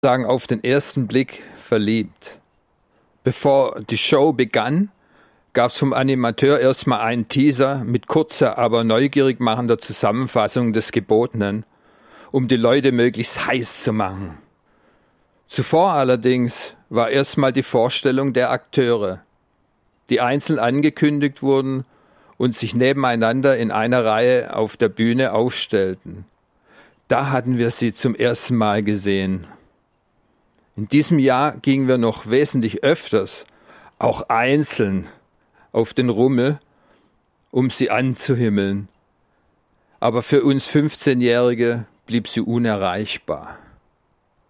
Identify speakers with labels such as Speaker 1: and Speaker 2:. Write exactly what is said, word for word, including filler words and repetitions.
Speaker 1: sagen, auf den ersten Blick verliebt. Bevor die Show begann, gab es vom Animateur erstmal einen Teaser mit kurzer, aber neugierig machender Zusammenfassung des Gebotenen, um die Leute möglichst heiß zu machen. Zuvor allerdings war erstmal die Vorstellung der Akteure, die einzeln angekündigt wurden und sich nebeneinander in einer Reihe auf der Bühne aufstellten. Da hatten wir sie zum ersten Mal gesehen. In diesem Jahr gingen wir noch wesentlich öfters, auch einzeln, auf den Rummel, um sie anzuhimmeln. Aber für uns fünfzehnjährige blieb sie unerreichbar.